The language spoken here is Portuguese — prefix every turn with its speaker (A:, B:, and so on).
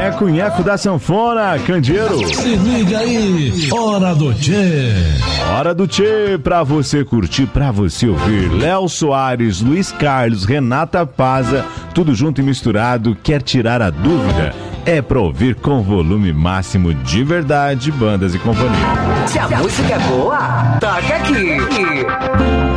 A: Nheco da sanfona, Candeeiro.
B: Se liga aí, hora do Tchê.
A: Hora do Tchê, pra você curtir, pra você ouvir. Léo Soares, Luiz Carlos, Renata Paza, tudo junto e misturado. Quer tirar a dúvida? É pra ouvir com volume máximo de verdade, bandas e companhia.
C: Se a música é boa, toca aqui.